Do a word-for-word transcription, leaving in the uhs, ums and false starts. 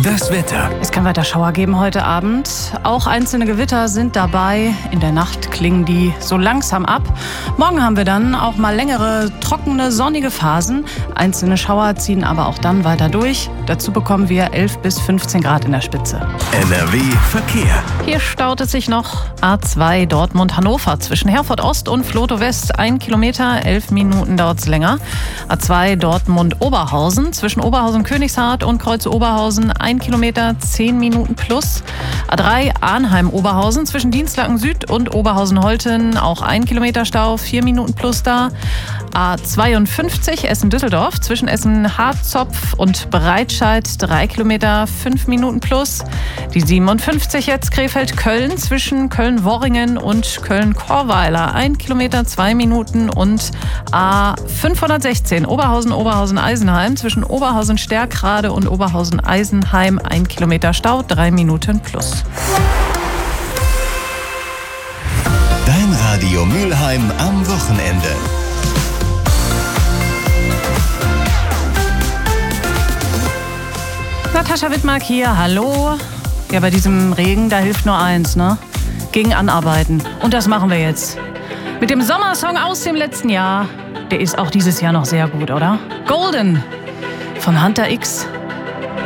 Das Wetter. Es kann weiter Schauer geben heute Abend. Auch einzelne Gewitter sind dabei. In der Nacht klingen die so langsam ab. Morgen haben wir dann auch mal längere, trockene, sonnige Phasen. Einzelne Schauer ziehen aber auch dann weiter durch. Dazu bekommen wir elf bis fünfzehn Grad in der Spitze. N R W Verkehr. Hier staut es sich noch A zwei Dortmund-Hannover zwischen Herford Ost und Vlotho West. Ein Kilometer, elf Minuten dauert es länger. A zwei Dortmund-Oberhausen zwischen Oberhausen-Königshardt und Kreuz Oberhausen. Ein Kilometer, zehn Minuten plus. A drei Arnheim-Oberhausen zwischen Dienstlaken Süd und Oberhausen-Holten. Auch ein Kilometer Stau, vier Minuten plus da. A zweiundfünfzig Essen-Düsseldorf zwischen Essen-Harzopf und Breitscheid. Drei Kilometer, fünf Minuten plus. Die siebenundfünfzig jetzt Krefeld-Köln zwischen Köln-Worringen und Köln-Korweiler. Ein Kilometer, zwei Minuten. Und A fünfhundertsechzehn Oberhausen-Oberhausen-Eisenheim zwischen Oberhausen-Stärkrade und Oberhausen-Eisenheim. Ein Kilometer Stau, drei Minuten plus. Dein Radio Mülheim am Wochenende. Natascha Wittmark hier, hallo. Ja, bei diesem Regen, da hilft nur eins, ne? Gegen Anarbeiten. Und das machen wir jetzt. Mit dem Sommersong aus dem letzten Jahr. Der ist auch dieses Jahr noch sehr gut, oder? Golden von Hunter X.